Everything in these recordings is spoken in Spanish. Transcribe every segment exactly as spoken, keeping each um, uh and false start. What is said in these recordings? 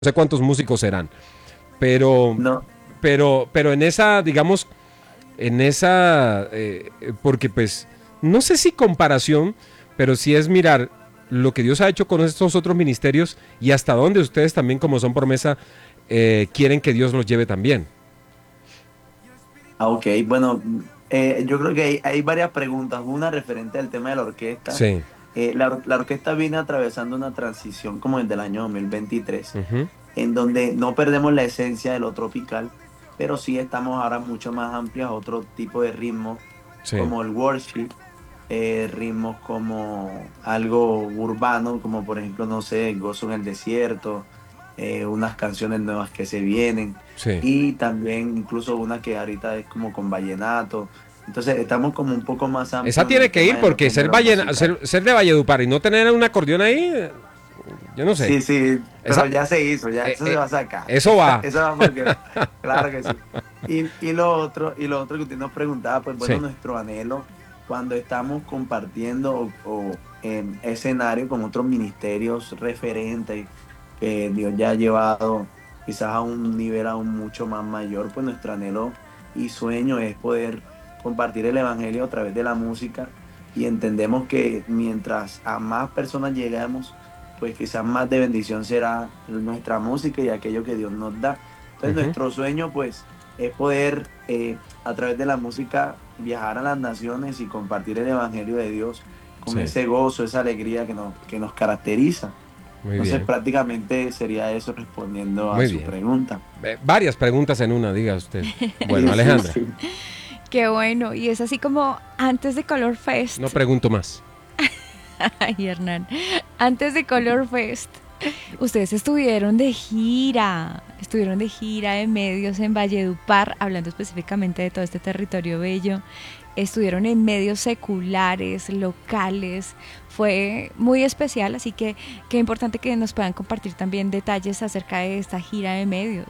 sé cuántos músicos serán, pero, No, pero, pero en esa, digamos, en esa, eh, porque pues, no sé si comparación, pero sí es mirar lo que Dios ha hecho con estos otros ministerios y hasta dónde ustedes también, como son promesa, eh, quieren que Dios los lleve también. ah, ok, bueno, eh, yo creo que hay, hay varias preguntas. Una referente al tema de la orquesta. Sí. Eh, la, or- la orquesta viene atravesando una transición como desde el año dos mil veintitrés, Uh-huh. en donde no perdemos la esencia de lo tropical, pero sí estamos ahora mucho más amplios a otro tipo de ritmos, Sí. como el worship, eh, ritmos como algo urbano, como por ejemplo, no sé, Gozo en el Desierto, eh, unas canciones nuevas que se vienen, Sí. y también incluso una que ahorita es como con vallenato. Entonces estamos como un poco más Esa amplios en tiene el que tema ir de los porque ser, géneros Vallen musicales. ser, ser de Valledupar y no tener un acordeón ahí, yo no sé. Sí, sí, pero Esa, ya se hizo, ya eh, eso se eh, va a sacar. eso va. Eso va porque, claro que sí. Y, y lo otro, y lo otro que usted nos preguntaba, pues bueno, Sí. nuestro anhelo cuando estamos compartiendo o, o en escenario con otros ministerios referentes que Dios ya ha llevado quizás a un nivel aún mucho más mayor, pues nuestro anhelo y sueño es poder compartir el evangelio a través de la música, y entendemos que mientras a más personas lleguemos, pues quizás más de bendición será nuestra música y aquello que Dios nos da. Entonces Uh-huh. nuestro sueño pues es poder eh, a través de la música viajar a las naciones y compartir el Evangelio de Dios con Sí. ese gozo, esa alegría que nos, que nos caracteriza. Muy Entonces bien. prácticamente sería eso respondiendo a Muy su bien. pregunta. Eh, varias preguntas en una, diga usted. Bueno, Sí, sí, Alejandra, sí. Qué bueno. Y es así como antes de Color no Fest. pregunto más. Ay, Hernán. Antes de Color Fest. Ustedes estuvieron de gira, estuvieron de gira de medios en Valledupar, hablando específicamente de todo este territorio bello. Estuvieron en medios seculares, locales. Fue muy especial, así que qué importante que nos puedan compartir también detalles acerca de esta gira de medios.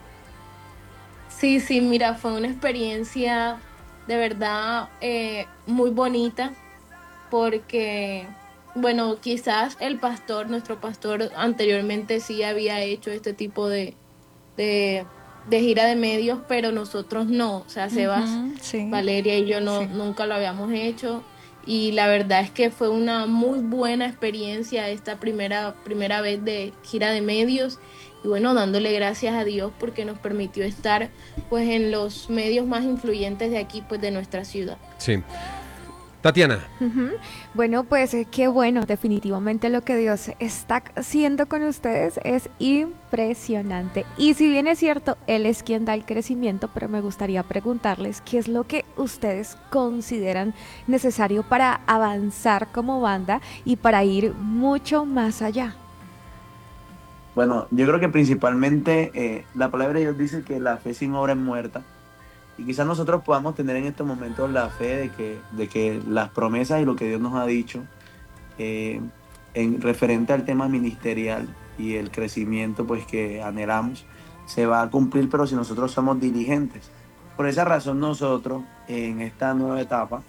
Sí, sí, mira, fue una experiencia de verdad eh, muy bonita porque, bueno, quizás el pastor, nuestro pastor anteriormente sí había hecho este tipo de, de, de gira de medios, pero nosotros no, o sea, Sebas, Ujú, sí, Valeria y yo no, sí. nunca lo habíamos hecho, y la verdad es que fue una muy buena experiencia esta primera, primera vez de gira de medios, y bueno, dándole gracias a Dios porque nos permitió estar pues en los medios más influyentes de aquí, pues de nuestra ciudad. Sí. Tatiana, Ujú. Bueno, pues eh, qué bueno, definitivamente lo que Dios está haciendo con ustedes es impresionante. Y si bien es cierto, Él es quien da el crecimiento, pero me gustaría preguntarles qué es lo que ustedes consideran necesario para avanzar como banda y para ir mucho más allá. Bueno, yo creo que principalmente eh, la palabra de Dios dice que la fe sin obra es muerta. Y quizás nosotros podamos tener en estos momentos la fe de que, de que las promesas y lo que Dios nos ha dicho eh, en referente al tema ministerial y el crecimiento pues que anhelamos se va a cumplir, pero si nosotros somos diligentes. Por esa razón nosotros en esta nueva etapa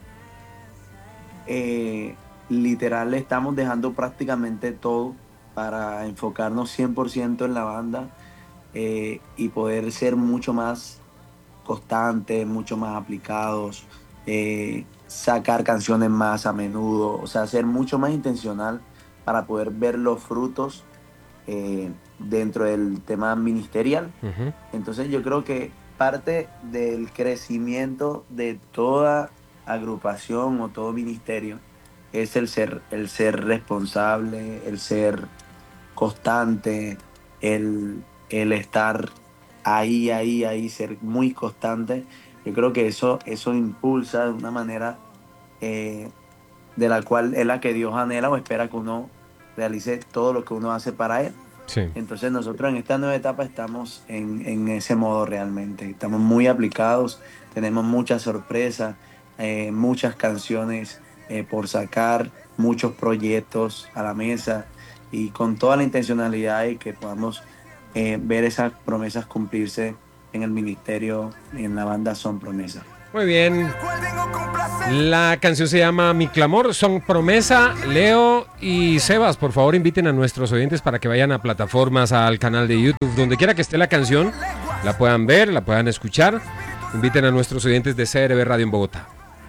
eh, literal le estamos dejando prácticamente todo para enfocarnos cien por ciento en la banda, eh, y poder ser mucho más constantes, mucho más aplicados, eh, sacar canciones más a menudo, o sea, ser mucho más intencional para poder ver los frutos eh, dentro del tema ministerial. uh-huh. Entonces yo creo que parte del crecimiento de toda agrupación o todo ministerio es el ser, el ser responsable, el ser constante, el, el estar ahí, ahí, ahí, ser muy constante. Yo creo que eso, eso impulsa de una manera eh, de la cual es la que Dios anhela o espera que uno realice todo lo que uno hace para Él. Sí. Entonces nosotros en esta nueva etapa estamos en, en ese modo realmente. Estamos muy aplicados, tenemos muchas sorpresas, eh, muchas canciones eh, por sacar, muchos proyectos a la mesa, y con toda la intencionalidad y que podamos eh, ver esas promesas cumplirse en el ministerio, en la banda Son Promesas. Muy bien. La canción se llama Mi Clamor, son Promesa. Leo y Sebas, por favor inviten a nuestros oyentes para que vayan a plataformas, al canal de YouTube, donde quiera que esté la canción, la puedan ver, la puedan escuchar. Inviten a nuestros oyentes de C R B Radio en Bogotá.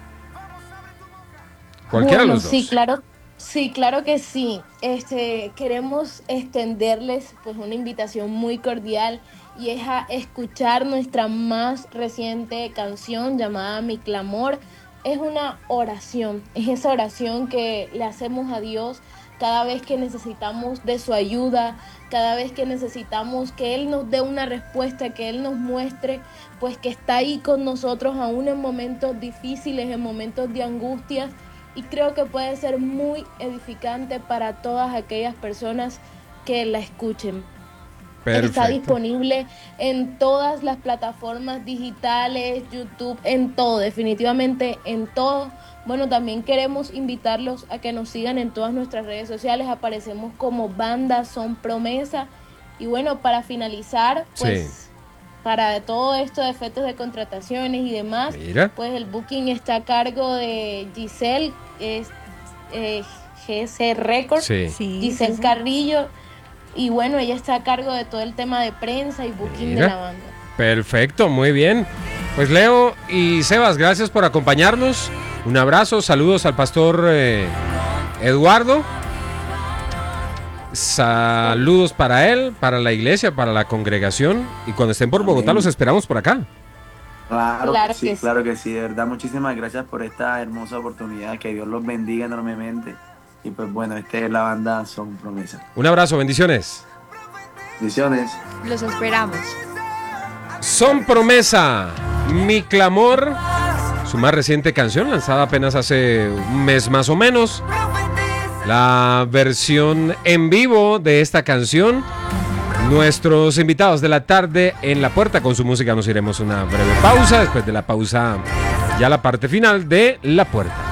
Cualquiera Bueno, de los dos. sí, claro, sí, claro que sí. Este, queremos extenderles pues una invitación muy cordial y es a escuchar nuestra más reciente canción llamada Mi Clamor. Es una oración, es esa oración que le hacemos a Dios cada vez que necesitamos de su ayuda, cada vez que necesitamos que Él nos dé una respuesta, que Él nos muestre pues que está ahí con nosotros aún en momentos difíciles, en momentos de angustias. Y creo que puede ser muy edificante para todas aquellas personas que la escuchen. Perfecto. Está disponible en todas las plataformas digitales, YouTube, en todo, definitivamente en todo. Bueno, también queremos invitarlos a que nos sigan en todas nuestras redes sociales. Aparecemos como Banda Son Promesa. Y bueno, para finalizar, pues... Sí. Para todo esto de efectos de contrataciones y demás, Mira. pues el booking está a cargo de Giselle, es, eh, G C Records, Sí. Sí, Giselle sí, sí. Carrillo, y bueno, ella está a cargo de todo el tema de prensa y booking Mira. de la banda. Perfecto, muy bien. Pues Leo y Sebas, gracias por acompañarnos. Un abrazo, saludos al pastor eh, Eduardo. Saludos para él, para la iglesia, para la congregación. Y cuando estén por Bogotá, Amén. los esperamos por acá. Claro, Claro que sí, que sí. claro que sí, de verdad, muchísimas gracias por esta hermosa oportunidad, que Dios los bendiga enormemente. Y pues bueno, este es la banda Son Promesa. Un abrazo, bendiciones. Bendiciones. Los esperamos. Son Promesa, Mi Clamor, su más reciente canción, lanzada apenas hace un mes más o menos. La versión en vivo de esta canción. Nuestros invitados de la tarde en La Puerta, con su música nos iremos a una breve pausa. Después de la pausa, ya la parte final de La Puerta.